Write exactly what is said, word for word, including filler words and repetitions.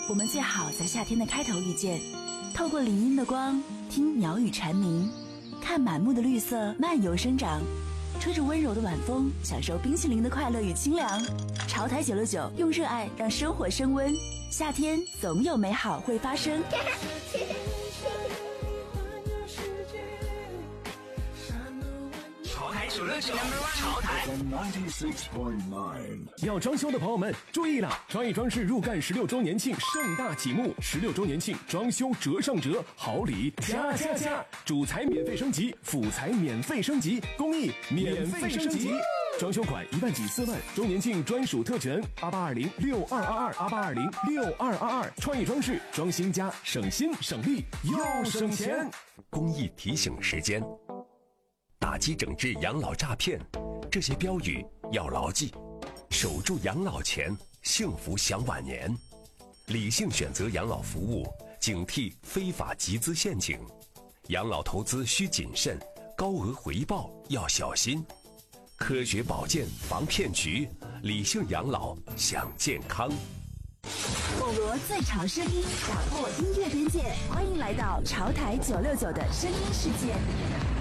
我们最好在夏天的开头遇见，透过林荫的光，听鸟语蝉鸣，看满目的绿色漫游生长，吹着温柔的晚风，享受冰淇淋的快乐与清凉。潮台九六九，用热爱让生活升温，夏天总有美好会发生。 潮台九六九，潮台要装修的朋友们注意了，创意装饰入干十六周年庆盛大启幕，十六周年庆装修折上折，好礼加加加，主材免费升级，辅材免费升级，工艺免费升级。装修款一万起四万，周年庆专属特权八八二零六二二二八八二零六二二二，创意装饰装新家，省心省力又省钱。 公益提醒时间。打击整治养老诈骗，这些标语要牢记。守住养老钱，幸福享晚年。理性选择养老服务，警惕非法集资陷阱。养老投资需谨慎，高额回报要小心。科学保健防骗局，理性养老享健康。 网罗最潮声音，打破音乐边界，欢迎来到潮台九六九的声音世界。